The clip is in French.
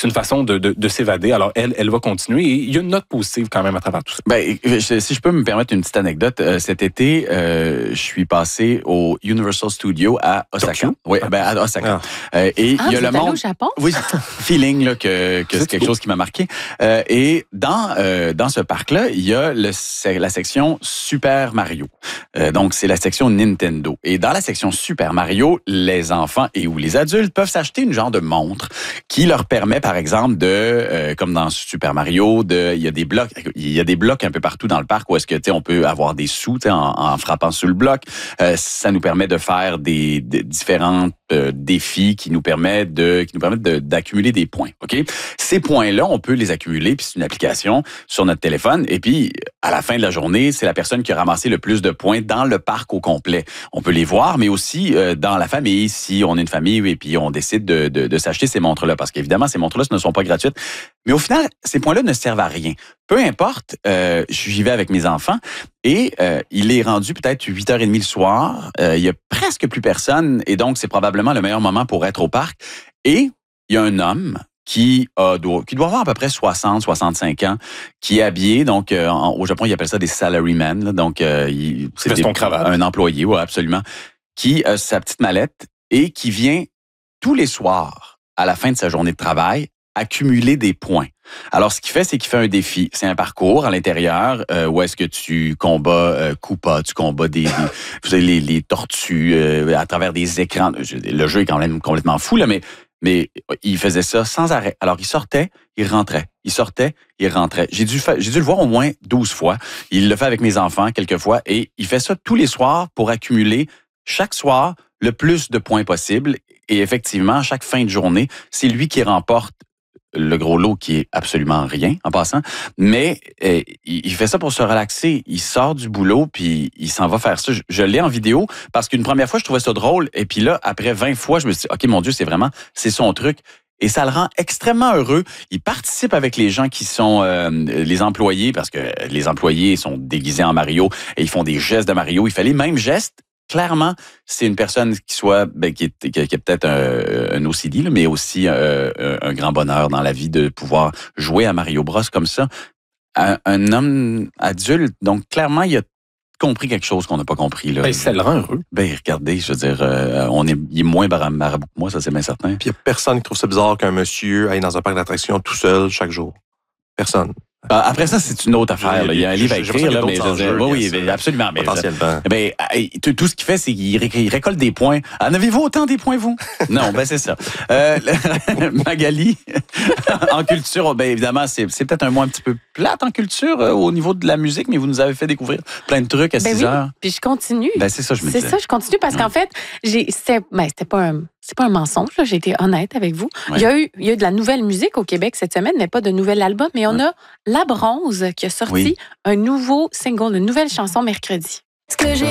c'est une façon de s'évader. Alors, elle va continuer. Et il y a une note positive quand même à travers tout ça. Ben, si je peux me permettre une petite anecdote, cet été, je suis passé au Universal Studio à Osaka. Oui, à Osaka. Et il y a le monde. Au Japon? Oui, feeling là, que c'est quelque chose qui m'a marqué. Et dans ce parc-là, il y a la section Super Mario. Donc, c'est la section Nintendo. Et dans la section Super Mario, les enfants et ou les adultes peuvent s'acheter une genre de montre qui leur permet, par exemple, comme dans Super Mario, il y a des blocs un peu partout dans le parc où est-ce que on peut avoir des sous en frappant sur le bloc. Ça nous permet de faire des différents défis qui nous permettent d'accumuler des points. Ok, ces points-là, on peut les accumuler, puis c'est une application sur notre téléphone. Et puis à la fin de la journée, c'est la personne qui a ramassé le plus de points dans le parc au complet. On peut les voir, mais aussi dans la famille, si on est une famille et puis on décide de s'acheter ces montres-là, parce qu'évidemment ces montres-là ne sont pas gratuites. Mais au final, ces points-là ne servent à rien. Peu importe, j'y vais avec mes enfants et il est rendu peut-être 8h30 le soir. Il y a presque plus personne et donc c'est probablement le meilleur moment pour être au parc. Et il y a un homme qui doit avoir à peu près 60-65 ans, qui est habillé, donc au Japon, ils appellent ça des salarymen, là, donc c'est un employé, oui, absolument, qui a sa petite mallette et qui vient tous les soirs, à la fin de sa journée de travail, accumuler des points. Alors, ce qu'il fait, c'est qu'il fait un défi. C'est un parcours à l'intérieur où est-ce que tu combats Koopa, tu combats les tortues à travers des écrans. Le jeu est quand même complètement fou, là, mais il faisait ça sans arrêt. Alors, il sortait, il rentrait. Il sortait, il rentrait. J'ai dû le voir au moins 12 fois. Il le fait avec mes enfants quelques fois et il fait ça tous les soirs pour accumuler chaque soir le plus de points possible. Et effectivement, à chaque fin de journée, c'est lui qui remporte le gros lot qui est absolument rien en passant, mais il fait ça pour se relaxer. Il sort du boulot puis il s'en va faire ça. Je l'ai en vidéo parce qu'une première fois, je trouvais ça drôle et puis là, après 20 fois, je me suis dit, OK, mon Dieu, c'est son truc. Et ça le rend extrêmement heureux. Il participe avec les gens qui sont les employés parce que les employés sont déguisés en Mario et ils font des gestes de Mario. Il fait les mêmes gestes. Clairement, c'est une personne qui a peut-être un OCD, là, mais aussi un grand bonheur dans la vie de pouvoir jouer à Mario Bros comme ça. Un homme adulte, donc clairement, il a compris quelque chose qu'on n'a pas compris. Là. Ben, ça le rend heureux. Ben, regardez, je veux dire, il est moins marabout que moi, ça c'est bien certain. Puis il n'y a personne qui trouve ça bizarre qu'un monsieur aille dans un parc d'attractions tout seul chaque jour. Personne. Après ça, c'est une autre affaire. Là. Il y a un livre à écrire, là, mais oui, absolument. Potentiellement. Tout ce qu'il fait, c'est qu'il récolte des points. En avez-vous autant des points, vous? Non, ben c'est ça. Magali, en culture, ben évidemment, c'est peut-être un mot un petit peu plate en culture au niveau de la musique, mais vous nous avez fait découvrir plein de trucs à 6 heures. Puis je continue. Ben c'est ça, je me disais. C'est ça, je continue parce qu'en fait, c'est pas un mensonge, là, j'ai été honnête avec vous. Ouais. Il y a eu de la nouvelle musique au Québec cette semaine, mais pas de nouvel album, mais on a La Bronze qui a sorti un nouveau single, une nouvelle chanson mercredi. Ce que j'ai